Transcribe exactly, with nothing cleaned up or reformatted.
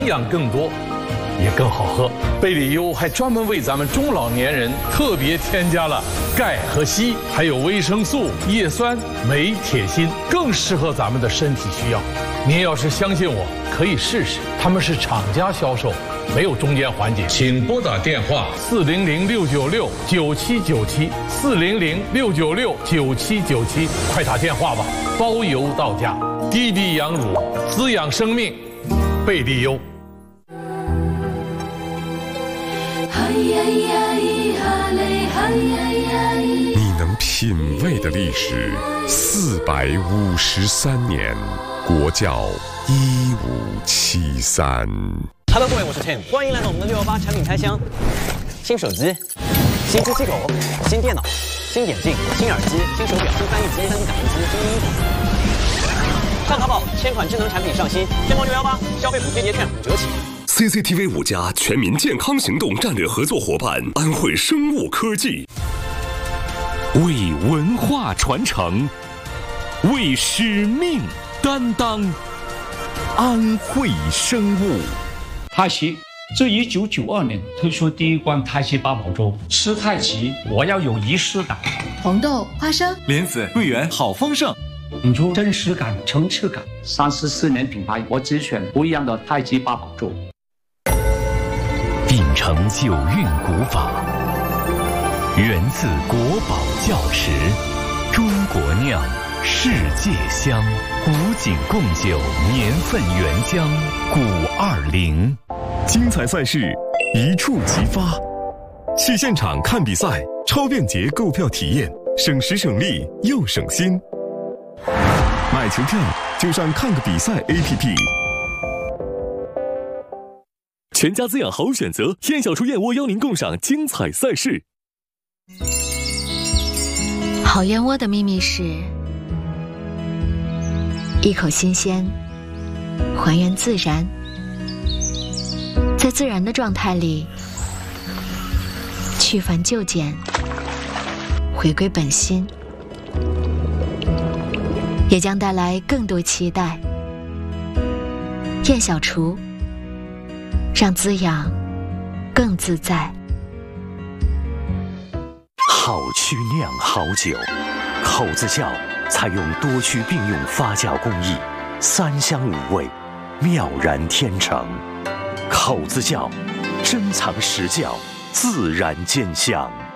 营养更多，也更好喝。贝里优还专门为咱们中老年人特别添加了钙和硒，还有维生素、叶酸、镁、铁、锌，更适合咱们的身体需要。您要是相信我，可以试试。他们是厂家销售，没有中间环节。请拨打电话四零零六九六九七九七四零零六九六九七九七，快打电话吧，包邮到家。低低养乳，滋养生命，贝利优。 你能品味的历史，四百五十三年，国窖一五七三。 Hello， 各位，我是 Tim， 欢迎来到我们的六幺八产品开箱。新手机、新机器狗、新电脑、新眼镜、新耳机、新手表、新翻译机、新感应机、新衣服。上淘宝，千款智能产品上新，天猫六幺八消费补贴节券五折起。 C C T V 五家全民健康行动战略合作伙伴安徽生物科技， 为文化传承，为使命担当，安徽生物。 太极自一九九二年推出第一罐太极八宝粥，吃太极我要有仪式感。 红豆、花生、 莲子、桂圆，好丰盛， 引出真实感、层次感。三十四年品牌，我只选不一样的太极八宝粥。 秉承九韵古法，源自国宝窖池，中国酿，世界香，古井贡酒年份原浆，古二零。 精彩赛事一触即发，去现场看比赛，超便捷购票体验，省时省力又省心。买球票就上看个比赛 A P P。全家滋养好选择，燕小厨燕窝邀您共赏精彩赛事。 好燕窝的秘密是一口新鲜，还原自然，在自然的状态里去繁就简，回归本心，也将带来更多期待。燕小厨，让滋养更自在。 好曲酿好酒，口子窖采用多区并用发酵工艺，三香五味，妙然天成。口子窖珍藏实窖，自然见香。